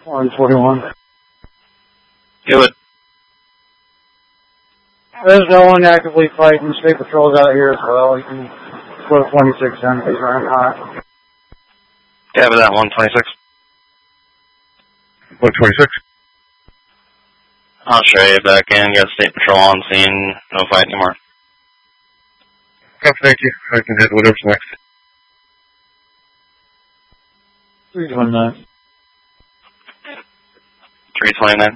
141. Do it. There's no one actively fighting. State Patrol's out here as well. You can put 26 in if he's running hot. Yeah, but that 126. 126. I'll show you back in. Got State Patrol on scene. No fight anymore. Oh, thank you. I can hit whatever's next. 329. 329.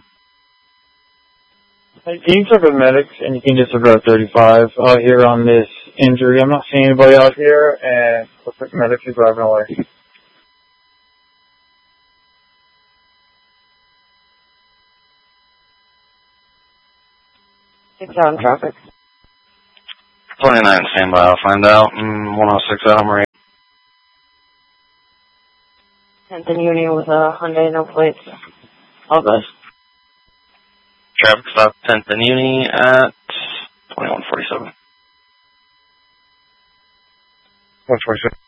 Hey, can you check with medics and you can disregard 35 out here on this injury? I'm not seeing anybody out here, and looks like medics are driving away. It's on traffic. 29 standby. I'll find out. 106 out of Marie. 10th and Union with a Hyundai, no plates. All good. Traffic stop 10th and Uni at 2147. 127.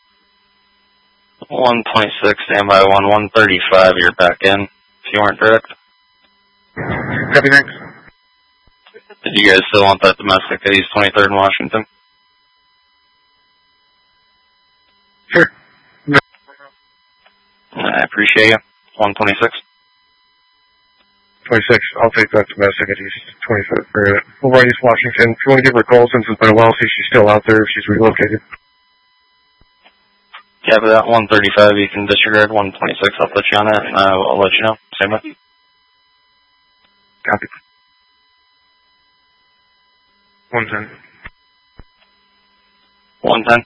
126 standby 135. You're back in. If you weren't direct. Copy, thanks. Did you guys still want that domestic at East 23rd in Washington? Sure. No. I appreciate you. 126. 26. I'll take that domestic at East 25th. Or over East Washington. If you want to give her a call since it's been a while, see if she's still out there, if she's relocated. Yeah, but that 135 you can disregard. 126 I'll put you on it, and I'll let you know. Same way. Copy. 110. 110.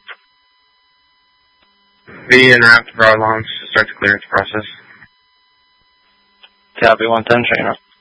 Be interrupt for our launch to start the clearance process. Copy 110, chain up.